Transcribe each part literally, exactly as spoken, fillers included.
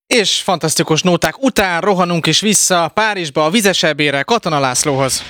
És fantasztikus nóták után rohanunk is vissza Párizsba a vizes é bére Katona Lászlóhoz.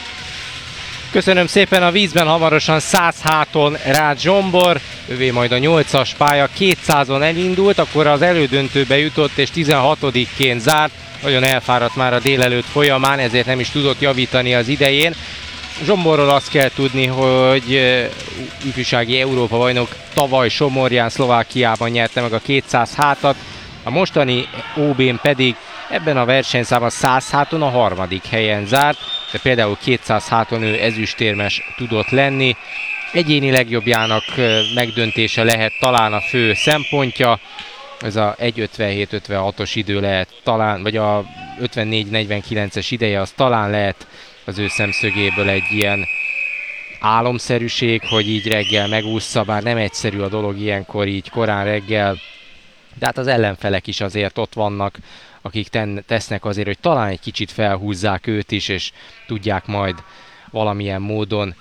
Köszönöm szépen, a vízben hamarosan száz háton Rácz Zsombor, ővé majd a nyolcas pálya, kétszázon elindult, akkor az elődöntőbe jutott és tizenhatodikként zárt, nagyon elfáradt már a délelőtt folyamán, ezért nem is tudott javítani az idején. Zsomborról azt kell tudni, hogy ifjúsági Európa-bajnok tavaly Somorján, Szlovákiában nyerte meg a kétszáz hátat, a mostani ó bén pedig ebben a versenyszámban száz háton a harmadik helyen zárt, de például kétszáz háton ő ezüstérmes tudott lenni. Egyéni legjobbjának megdöntése lehet talán a fő szempontja, ez a egy ötvenhét ötvenhatos idő lehet talán, vagy a ötvennégy negyvenkilences ideje az talán lehet az ő szemszögéből egy ilyen álomszerűség, hogy így reggel megúszza, bár nem egyszerű a dolog ilyenkor így korán reggel, de hát az ellenfelek is azért ott vannak, akik ten, tesznek azért, hogy talán egy kicsit felhúzzák őt is, és tudják majd valamilyen módon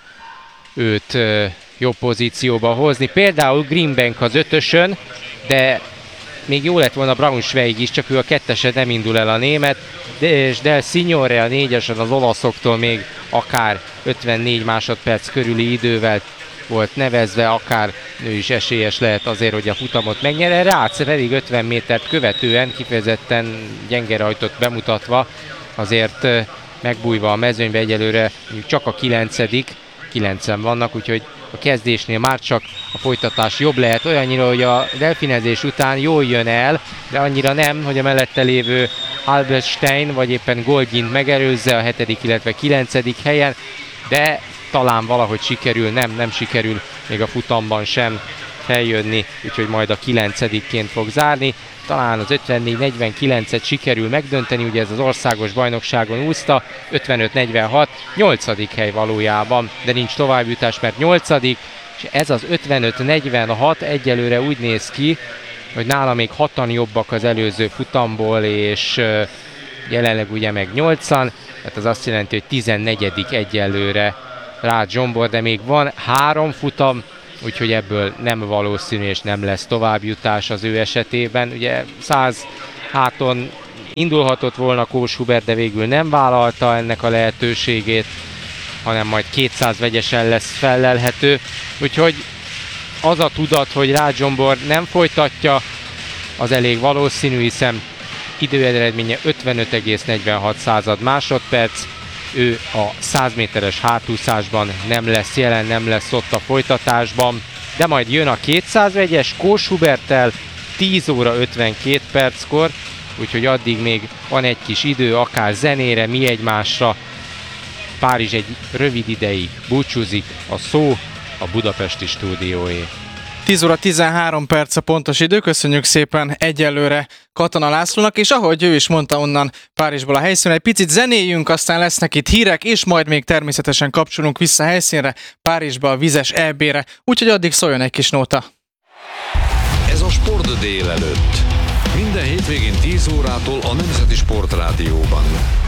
őt ö, jobb pozícióba hozni. Például Greenbank az ötösön, de még jó lett volna Braunschweig is, csak ő a kettesen nem indul el a német, de, és Del Signore a négyesen az olaszoktól még akár ötvennégy másodperc körüli idővel volt nevezve, akár ő is esélyes lehet azért, hogy a futamot megnyerje. Rácz pedig ötven métert követően kifejezetten gyenge rajtot bemutatva, azért megbújva a mezőnybe egyelőre csak a kilencedik, kilencen vannak, úgyhogy a kezdésnél már csak a folytatás jobb lehet, olyannyira, hogy a delfinezés után jól jön el, de annyira nem, hogy a mellette lévő Halberstein vagy éppen Goldjint megelőzze a hetedik, illetve kilencedik helyen, de talán valahogy sikerül, nem, nem sikerül még a futamban sem feljönni, úgyhogy majd a kilencedikként fog zárni. Talán az ötvennégy negyvenkilencet sikerül megdönteni, ugye ez az országos bajnokságon úszta, ötvenöt negyvenhat, nyolcadik hely valójában, de nincs továbbjutás, mert nyolcadik, és ez az ötvenöt negyvenhat egyelőre úgy néz ki, hogy nála még hatan jobbak az előző futamból, és jelenleg ugye meg nyolcan, tehát az azt jelenti, hogy tizennegyedik egyelőre Rácz Zsombor, de még van három futam, úgyhogy ebből nem valószínű és nem lesz továbbjutás az ő esetében. Ugye száz háton indulhatott volna Kós Hubert, de végül nem vállalta ennek a lehetőségét, hanem majd kétszáz vegyesen lesz fellelhető. Úgyhogy az a tudat, hogy Rácz Zsombor nem folytatja, az elég valószínű, hiszen időeredménye ötvenöt egész negyvenhat század másodperc, ő a száz méteres hátúszásban nem lesz jelen, nem lesz ott a folytatásban, de majd jön a kétszáz vegyes Kós Huberttel tíz óra ötvenkét perckor, úgyhogy addig még van egy kis idő, akár zenére, mi egymásra. Párizs egy rövid ideig búcsúzik, a szó a budapesti stúdióé. tíz óra tizenhárom perc a pontos idő, köszönjük szépen egyelőre Katona Lászlónak, és ahogy ő is mondta onnan Párizsból a helyszínre, egy picit zenéjünk, aztán lesznek itt hírek, és majd még természetesen kapcsolunk vissza a helyszínre, Párizsba a vizes é bére, úgyhogy addig szóljon egy kis nóta. Ez a Sport délelőtt. Minden hétvégén tíz órától a Nemzeti Sportrádióban.